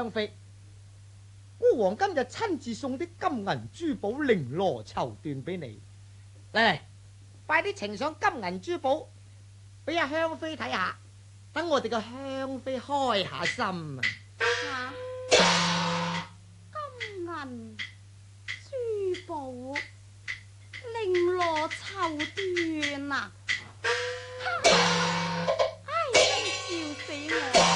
香妃，孤王今日親自送啲金銀珠寶、綾羅綢緞俾你。嚟，快啲呈上金銀珠寶俾阿香妃睇下，等我哋個香妃開下心啊！ 金銀珠寶、綾羅綢緞啊！